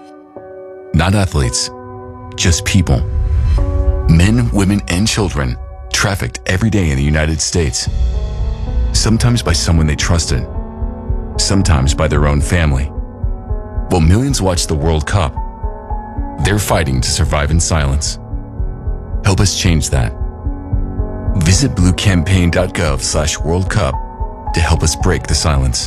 Not athletes, just people. Men, women, and children trafficked every day in the United States. Sometimes by someone they trusted, sometimes by their own family. While millions watch the World Cup, they're fighting to survive in silence. Help us change that. Visit bluecampaign.gov/World Cup to help us break the silence.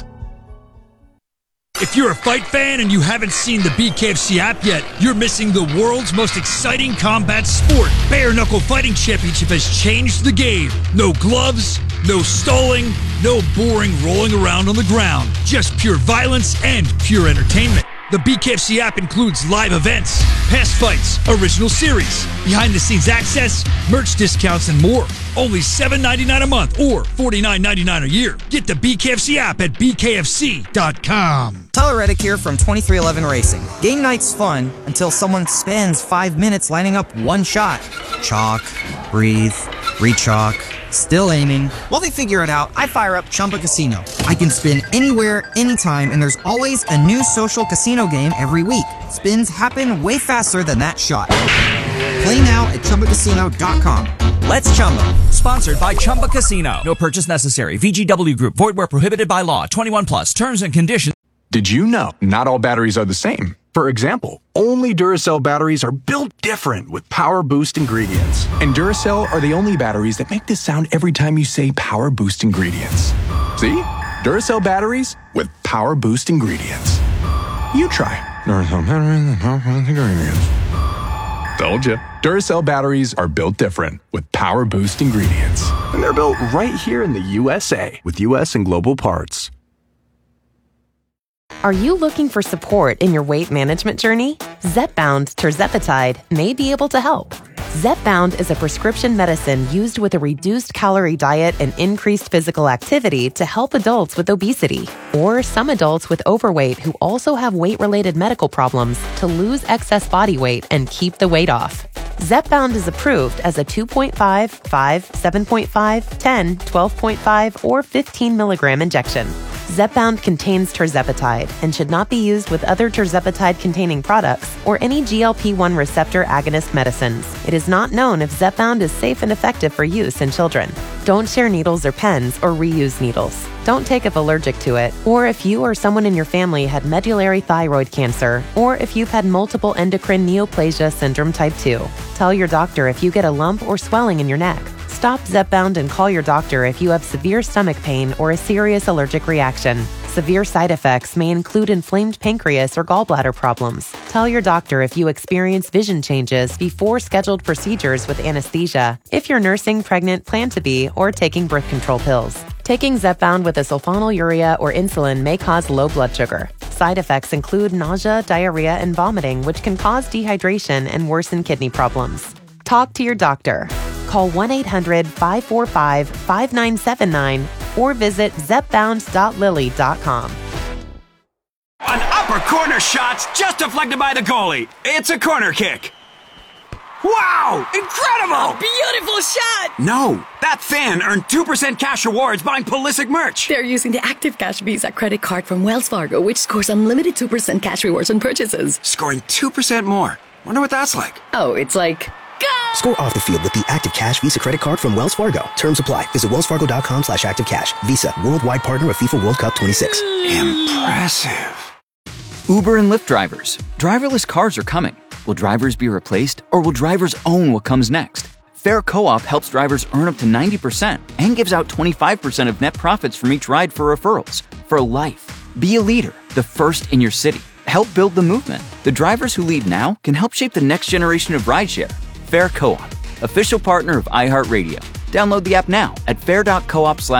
If you're a fight fan and you haven't seen the BKFC app yet, you're missing the world's most exciting combat sport. Bare Knuckle Fighting Championship has changed the game. No gloves, no stalling, no boring rolling around on the ground. Just pure violence and pure entertainment. The BKFC app includes live events, past fights, original series, behind-the-scenes access, merch discounts, and more. Only $7.99 a month or $49.99 a year. Get the BKFC app at bkfc.com. Tyler Reddick here from 2311 Racing. Game night's fun until someone spends 5 minutes lining up one shot. Chalk, breathe, re-chalk, still aiming. While they figure it out, I fire up Chumba Casino. I can spin anywhere, anytime, and there's always a new social casino game every week. Spins happen way faster than that shot. Play now at ChumbaCasino.com. Let's Chumba. Sponsored by Chumba Casino. No purchase necessary. VGW Group. Void where prohibited by law. 21 plus. Terms and conditions. Did you know not all batteries are the same? For example, only Duracell batteries are built different with Power Boost ingredients. And Duracell are the only batteries that make this sound every time you say Power Boost ingredients. See? Duracell batteries with Power Boost ingredients. You try. Duracell batteries with Power Boost ingredients. Told you. Duracell batteries are built different with Power Boost ingredients. And they're built right here in the USA with US and global parts. Are you looking for support in your weight management journey? Zepbound tirzepatide may be able to help. Zepbound is a prescription medicine used with a reduced calorie diet and increased physical activity to help adults with obesity or some adults with overweight who also have weight-related medical problems to lose excess body weight and keep the weight off. Zepbound is approved as a 2.5, 5, 7.5, 10, 12.5, or 15 milligram injection. Zepbound contains tirzepatide and should not be used with other tirzepatide-containing products or any GLP-1 receptor agonist medicines. It is not known if Zepbound is safe and effective for use in children. Don't share needles or pens or reuse needles. Don't take if allergic to it, or if you or someone in your family had medullary thyroid cancer, or if you've had multiple endocrine neoplasia syndrome type 2. Tell your doctor if you get a lump or swelling in your neck. Stop Zepbound and call your doctor if you have severe stomach pain or a serious allergic reaction. Severe side effects may include inflamed pancreas or gallbladder problems. Tell your doctor if you experience vision changes before scheduled procedures with anesthesia, if you're nursing, pregnant, plan to be, or taking birth control pills. Taking Zepbound with a sulfonylurea or insulin may cause low blood sugar. Side effects include nausea, diarrhea, and vomiting, which can cause dehydration and worsen kidney problems. Talk to your doctor. Call 1-800-545-5979 or visit zepbound.lilly.com. An upper corner shot's just deflected by the goalie. It's a corner kick. Wow! Incredible! Beautiful shot! No, that fan earned 2% cash rewards buying Pulisic merch. They're using the Active Cash Visa credit card from Wells Fargo, which scores unlimited 2% cash rewards on purchases. Scoring 2% more. Wonder what that's like. Oh, it's like... Score off the field with the Active Cash Visa credit card from Wells Fargo. Terms apply. Visit wellsfargo.com/activecash. Visa, worldwide partner of FIFA World Cup 26. Impressive. Uber and Lyft drivers. Driverless cars are coming. Will drivers be replaced, or will drivers own what comes next? Fair Co-op helps drivers earn up to 90% and gives out 25% of net profits from each ride for referrals. For life. Be a leader, the first in your city. Help build the movement. The drivers who lead now can help shape the next generation of rideshare. Fair Co-op, official partner of iHeartRadio. Download the app now at fair.coop/.